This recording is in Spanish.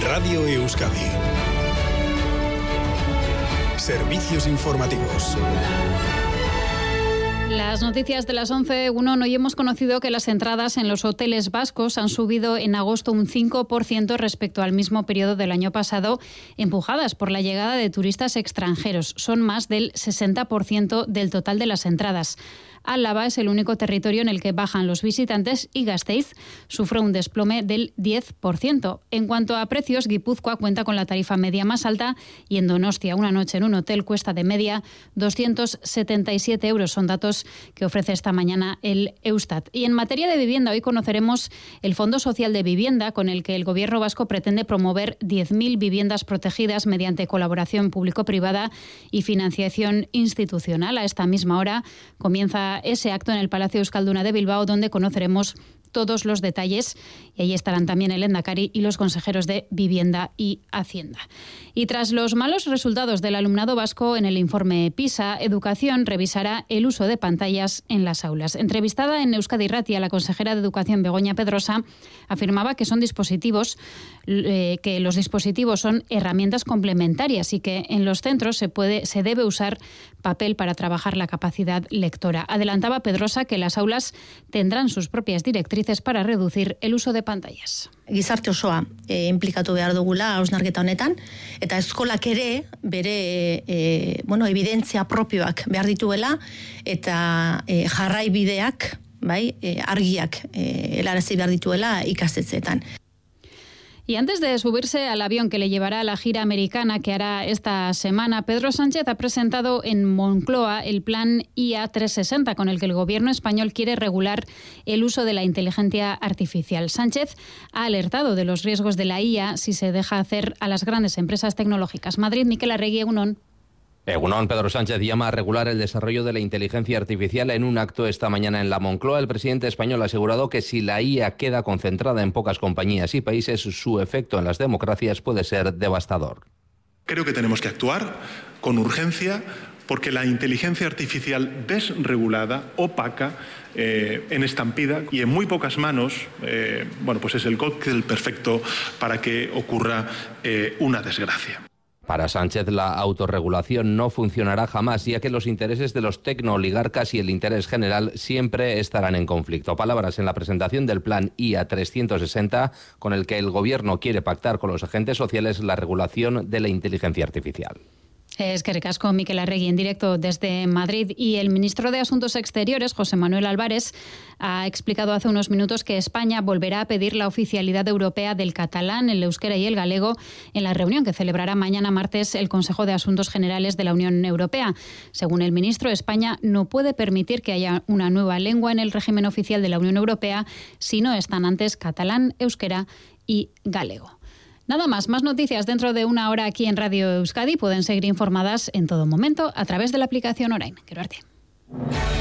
Radio Euskadi. Servicios informativos. Las noticias de las 11:01. Hoy hemos conocido que las entradas en los hoteles vascos han subido en agosto un 5% respecto al mismo periodo del año pasado, empujadas por la llegada de turistas extranjeros. Son más del 60% del total de las entradas. Álava es el único territorio en el que bajan los visitantes y Gasteiz sufre un desplome del 10%. En cuanto a precios, Guipúzcoa cuenta con la tarifa media más alta y en Donostia una noche en un hotel cuesta de media 277 euros. Son datos que ofrece esta mañana el Eustat. Y en materia de vivienda, hoy conoceremos el Fondo Social de Vivienda, con el que el Gobierno vasco pretende promover 10.000 viviendas protegidas mediante colaboración público-privada y financiación institucional. A esta misma hora comienza ese acto en el Palacio Euskalduna de Bilbao, donde conoceremos todos los detalles, y allí estarán también el Lehendakari y los consejeros de Vivienda y Hacienda. Y tras los malos resultados del alumnado vasco en el informe PISA, Educación revisará el uso de pantallas en las aulas. Entrevistada en Euskadi Irratia, la consejera de Educación, Begoña Pedrosa, afirmaba que son dispositivos, que los dispositivos son herramientas complementarias y que en los centros se debe usar papel para trabajar la capacidad lectora. Adelantaba Pedrosa que las aulas tendrán sus propias directrices para reducir el uso de pantallas. Gizarte osoa implikatu behar dugula hausnarketa honetan, eta eskolak ere bere evidentzia propioak behar dituela eta jarraibideak, argiak helarazi behar dituela ikastetxeetan. Y antes de subirse al avión que le llevará a la gira americana que hará esta semana, Pedro Sánchez ha presentado en Moncloa el plan IA 360, con el que el gobierno español quiere regular el uso de la inteligencia artificial. Sánchez ha alertado de los riesgos de la IA si se deja hacer a las grandes empresas tecnológicas. Madrid, Miquel Arregui, Egunon. Egunon, Pedro Sánchez llama a regular el desarrollo de la inteligencia artificial en un acto esta mañana en la Moncloa. El presidente español ha asegurado que si la IA queda concentrada en pocas compañías y países, su efecto en las democracias puede ser devastador. Creo que tenemos que actuar con urgencia porque la inteligencia artificial desregulada, opaca, en estampida y en muy pocas manos, pues es el cóctel perfecto para que ocurra una desgracia. Para Sánchez, la autorregulación no funcionará jamás, ya que los intereses de los tecnooligarcas y el interés general siempre estarán en conflicto. Palabras en la presentación del plan IA 360, con el que el Gobierno quiere pactar con los agentes sociales la regulación de la inteligencia artificial. Eskerrik asko, Miquel Arregui, en directo desde Madrid. Y el ministro de Asuntos Exteriores, José Manuel Álvarez, ha explicado hace unos minutos que España volverá a pedir la oficialidad europea del catalán, el euskera y el galego en la reunión que celebrará mañana martes el Consejo de Asuntos Generales de la Unión Europea. Según el ministro, España no puede permitir que haya una nueva lengua en el régimen oficial de la Unión Europea si no están antes catalán, euskera y galego. Nada más noticias dentro de una hora aquí en Radio Euskadi. Pueden seguir informadas en todo momento a través de la aplicación Orain. Gero arte.